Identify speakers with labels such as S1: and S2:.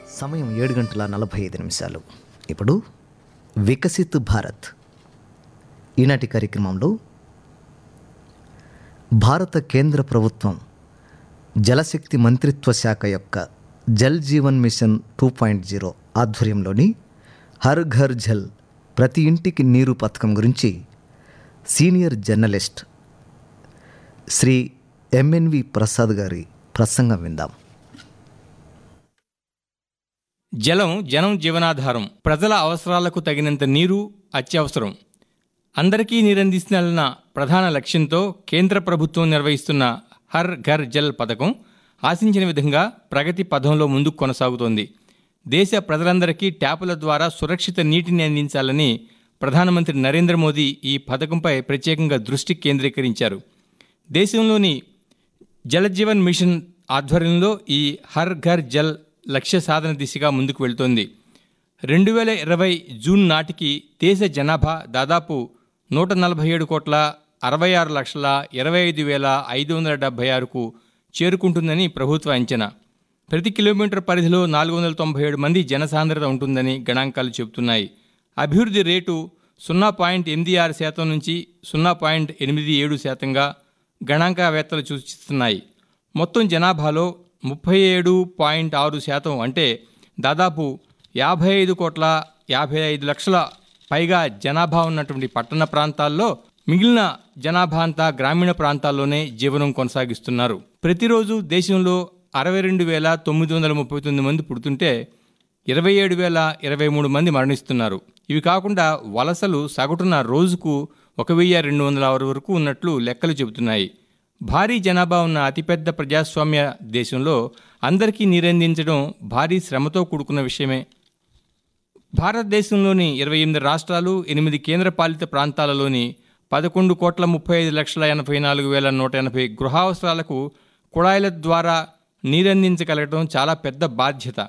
S1: సమయం 7:45. ఇప్పుడు వికసిత్ భారత్ ఈనాటి కార్యక్రమంలో భారత కేంద్ర ప్రభుత్వం జలశక్తి మంత్రిత్వ శాఖ యొక్క జల్ జీవన్ మిషన్ 2.0 ఆధ్వర్యంలోని హర్ ఘర్ జల్ ప్రతి ఇంటికి నీరు పథకం గురించి senior journalist Shri MNV Prasad గారి ప్రసంగం విందాం.
S2: జలం జనం జీవనాధారం. ప్రజల అవసరాలకు తగినంత నీరు అత్యవసరం. అందరికీ నీరందిస్తున్న ప్రధాన లక్ష్యంతో కేంద్ర ప్రభుత్వం నిర్వహిస్తున్న హర్ ఘర్ జల్ పథకం ఆశించిన విధంగా ప్రగతి పథంలో ముందుకు కొనసాగుతోంది. దేశ ప్రజలందరికీ ట్యాపుల ద్వారా సురక్షిత నీటిని అందించాలని ప్రధానమంత్రి నరేంద్ర మోదీ ఈ పథకంపై ప్రత్యేకంగా దృష్టి కేంద్రీకరించారు. దేశంలోని జలజీవన్ మిషన్ ఆధ్వర్యంలో ఈ హర్ ఘర్ జల్ లక్ష్య సాధన దిశగా ముందుకు వెళ్తోంది. 2020 జూన్ నాటికి దేశ జనాభా దాదాపు 147,66,25,576కు చేరుకుంటుందని ప్రభుత్వ అంచనా. ప్రతి కిలోమీటర్ పరిధిలో 497 మంది జనసాంద్రత ఉంటుందని గణాంకాలు చెబుతున్నాయి. అభివృద్ధి రేటు 0.86% నుంచి 0.87%గా గణాంకవేత్తలు సూచిస్తున్నాయి. మొత్తం జనాభాలో 37.6% అంటే దాదాపు 55,55,00,000 పైగా జనాభా ఉన్నటువంటి పట్టణ ప్రాంతాల్లో మిగిలిన జనాభా అంతా గ్రామీణ ప్రాంతాల్లోనే జీవనం కొనసాగిస్తున్నారు. ప్రతిరోజు దేశంలో 62,939 మంది పుడుతుంటే 27,023 మంది మరణిస్తున్నారు. ఇవి కాకుండా వలసలు సగటున రోజుకు 1,206 వరకు ఉన్నట్లు లెక్కలు చెబుతున్నాయి. భారీ జనాభా ఉన్న అతిపెద్ద ప్రజాస్వామ్య దేశంలో అందరికీ నీరందించడం భారీ శ్రమతో కూడుకున్న విషయమే. భారతదేశంలోని 28 రాష్ట్రాలు, 8 కేంద్రపాలిత ప్రాంతాలలోని 11,35,84,180 గృహావసరాలకు కుళాయిల ద్వారా నీరందించగలగడం చాలా పెద్ద బాధ్యత.